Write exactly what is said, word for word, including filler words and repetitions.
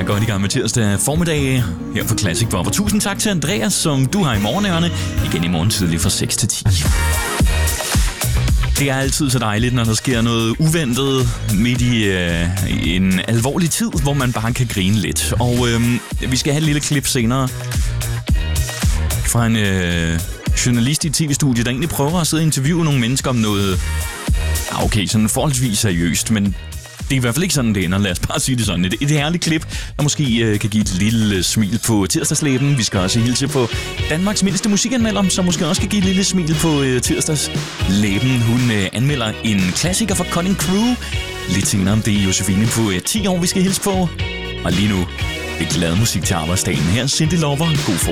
er godt i gang med tirsdag formiddag her for Classic Bop. Og tusind tak til Andreas, som du har i morgenærerne. Igen i morgen tidlig fra seks til ti. Det er altid så dejligt, når der sker noget uventet midt i øh, en alvorlig tid, hvor man bare kan grine lidt. Og øh, vi skal have et lille klip senere fra en øh, journalist i et tv-studie, der egentlig prøver at sidde og interviewe nogle mennesker om noget, ah, okay, sådan forholdsvis seriøst, men det er i hvert fald ikke sådan, det ender. Lad os bare sige det sådan. Et, et herligt klip, der måske øh, kan give et lille smil på tirsdagslæben. Vi skal også hilse på Danmarks mindste musikanmelder, som måske også kan give et lille smil på øh, tirsdagslæben. Hun øh, anmelder en klassiker fra Cutting Crew. Lidt senere om det er Josefine på øh, ti år, vi skal hilse på. Og lige nu, det er glad musik til arbejdsdagen. Her er Cyndi Lauper. God for.